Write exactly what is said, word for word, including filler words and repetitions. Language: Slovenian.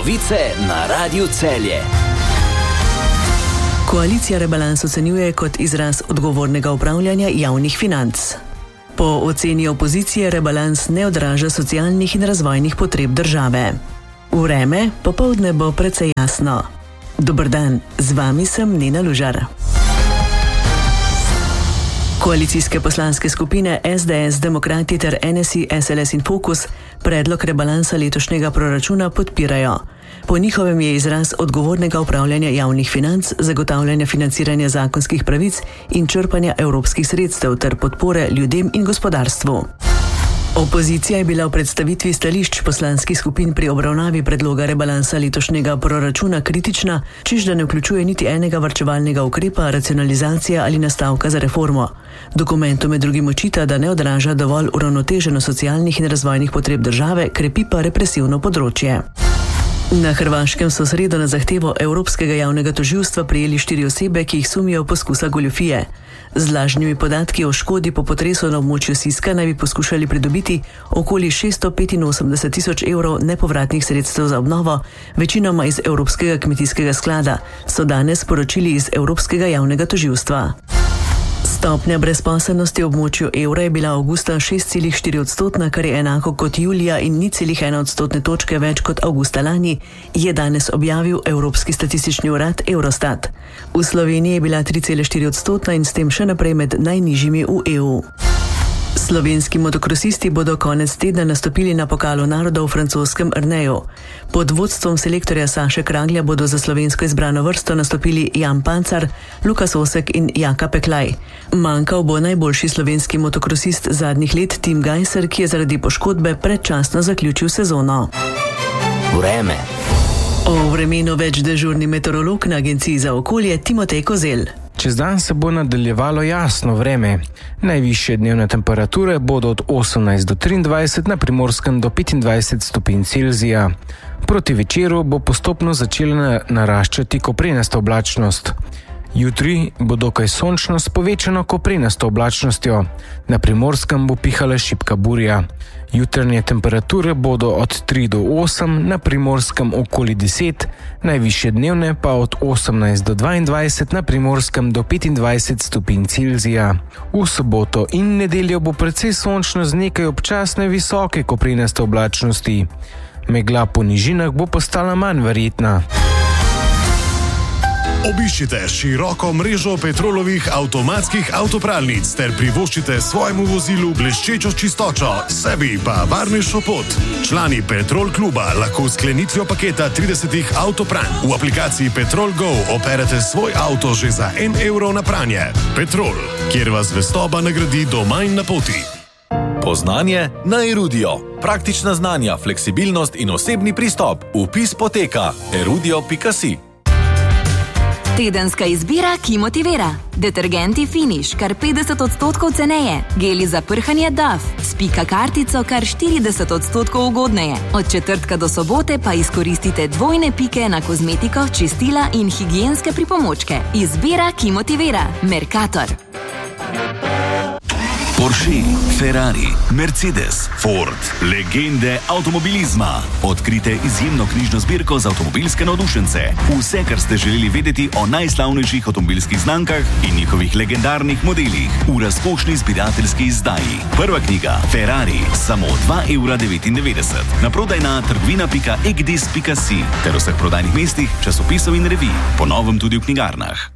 Novice na Radiu Celje. Koalicija rebalans ocenjuje kot izraz odgovornega upravljanja javnih financ. Po oceni opozicije rebalans ne odraža socialnih in razvojnih potreb države. Vreme popoldne bo precej jasno. Dober dan, z vami sem Nina Lužar. Koalicijske poslanske skupine S D S, Demokrati ter N S I, S L S in Fokus predlog rebalansa letošnjega proračuna podpirajo. Po njihovem je izraz odgovornega upravljanja javnih financ, zagotavljanja financiranja zakonskih pravic in črpanja evropskih sredstev ter podpore ljudem in gospodarstvu. Opozicija je bila v predstavitvi stališč poslanskih skupin pri obravnavi predloga rebalansa letošnjega proračuna kritična, češ da ne vključuje niti enega varčevalnega ukrepa, racionalizacija ali nastavka za reformo. Dokumentu med drugim očita, da ne odraža dovolj uravnoteženo socialnih in razvojnih potreb države, krepi pa represivno področje. Na Hrvaškem so sredo na zahtevo Evropskega javnega tožilstva prijeli štiri osebe, ki jih sumijo poskusa goljufije. Z lažnimi podatki o škodi po potresu na območju Siska naj bi poskušali pridobiti okoli šeststo petinosemdeset tisoč evrov nepovratnih sredstev za obnovo, večinoma iz Evropskega kmetijskega sklada, so danes sporočili iz Evropskega javnega tožilstva. Stopnja brezposelnosti v območju evra je bila avgusta šest celih štiri odstotna, kar je enako kot julija in nič celih ena odstotne točke več kot avgusta lani, je danes objavil Evropski statistični urad Eurostat. V Sloveniji je bila tri cele štiri odstotna in s tem še naprej med najnižjimi v E U. Slovenski motokrosisti bodo konec tedna nastopili na pokalu narodov v francoskem Erneju. Pod vodstvom selektorja Saše Kraglja bodo za slovensko izbrano vrsto nastopili Jan Pancar, Lukas Osek in Jaka Peklaj. Manjkal bo najboljši slovenski motokrosist zadnjih let Tim Gajser, ki je zaradi poškodbe predčasno zaključil sezono. Vreme. O vremenu več dežurni meteorolog na Agenciji za okolje Timotej Kozel. Čez dan se bo nadaljevalo jasno vreme. Najvišje dnevne temperature bodo od osemnajst do triindvajset, na Primorskem do petindvajset stopinj Celzija. Proti večeru bo postopno začela naraščati koprenasta oblačnost. Jutri bo dokaj sončno s povečano koprenasto oblačnostjo. Na Primorskem bo pihala šibka burja. Jutranje temperature bodo od tri do osem, na Primorskem okoli deset, najvišje dnevne pa od osemnajst do dvaindvajset, na Primorskem do petindvajset stopinj Celzija. V soboto in nedeljo bo precej sončno z nekaj občasne visoke koprenaste oblačnosti. Megla po nižinah bo postala manj verjetna. Obiščite široko mrežo Petrolovih avtomatskih avtopralnic ter privoščite svojemu vozilu bleščečo čistočo, sebi pa varnejšo pot. Člani Petrol kluba lahko s sklenitvijo paketa tridesetih avtopranj v aplikaciji Petrol Go operete svoj avto že za en evro na pranje. Petrol, kjer vas zvestoba nagradi doma in na poti. Poznanje na Erudio. Praktična znanja, fleksibilnost in osebni pristop. Vpis poteka erudio pika si. Tedenska izbira, ki motivira. Detergenti Finish, kar petdeset odstotkov ceneje. Geli za prhanje Dove, s Pika kartico kar štirideset odstotkov ugodneje. Od četrtka do sobote pa izkoristite dvojne pike na kozmetiko, čistila in higienske pripomočke. Izbira, ki motivira. Mercator. Porsche, Ferrari, Mercedes, Ford, legende avtomobilizma. Odkrite izjemno knjižno zbirko za avtomobilske navdušence. Vse, kar ste želeli vedeti o najslavnejših avtomobilskih znamkah in njihovih legendarnih modelih v razkošni zbirateljski izdaji. Prva knjiga Ferrari, samo dva evra devetindevetdeset. Na prodaj na trgovina pika egdis pika si ter vseh prodajnih mestih, časopisov in revij. Po novem tudi v knjigarnah.